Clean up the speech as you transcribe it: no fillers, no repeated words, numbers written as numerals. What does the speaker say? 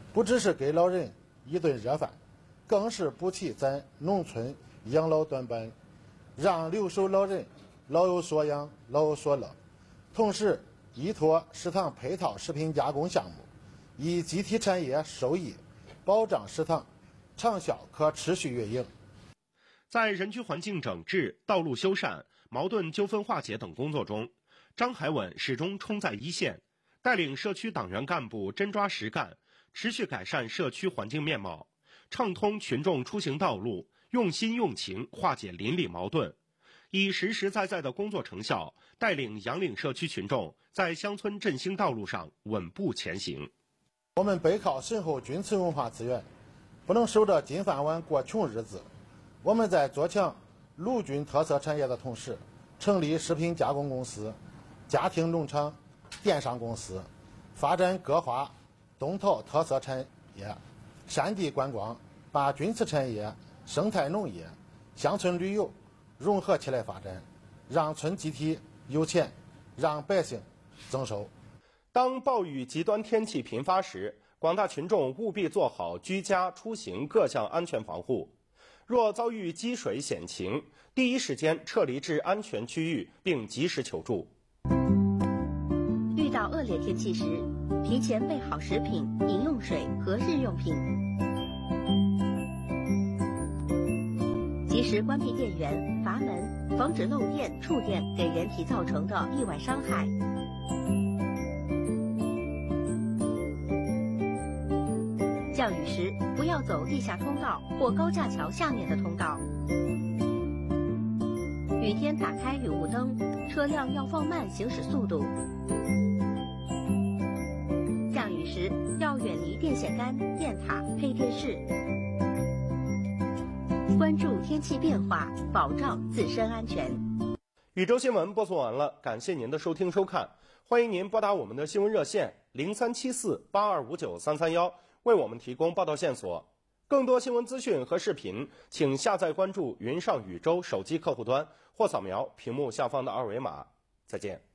不只是给老人一顿热饭，更是补齐咱农村养老短板，让留守老人老有所养、老有所乐。同时，依托食堂配套食品加工项目，以集体产业收益，保障食堂长效可持续运营。 在人居环境整治、道路修缮、矛盾纠纷化解等工作中，张海稳始终冲在一线，带领社区党员干部真抓实干，持续改善社区环境面貌，畅通群众出行道路，用心用情化解邻里矛盾，以实实在在的工作成效，带领杨岭社区群众在乡村振兴道路上稳步前行。 我们背靠深厚军瓷文化资源，不能守着金饭碗过穷日子。我们在做强陆军特色产业的同时，成立食品加工公司、家庭农场、电商公司，发展各花东头特色产业、山地观光，把军瓷产业、生态农业、乡村旅游融合起来发展，让村集体有钱，让百姓增收。 当暴雨极端天气频发时，广大群众务必做好居家出行各项安全防护。若遭遇积水险情，第一时间撤离至安全区域，并及时求助。 遇到恶劣天气时，提前备好食品、饮用水和日用品，及时关闭电源、阀门，防止漏电、触电给人体造成的意外伤害。降雨时，不要走地下通道或高架桥下面的通道。雨天打开雨雾灯，车辆要放慢行驶速度。降雨时要远离电线杆、电塔、配电室。关注天气变化，保障自身安全。 宇宙新闻播送完了，感谢您的收听收看，欢迎您拨打我们的新闻热线03748259-331，为我们提供报道线索。更多新闻资讯和视频，请下载关注云上宇宙手机客户端或扫描屏幕下方的二维码。再见。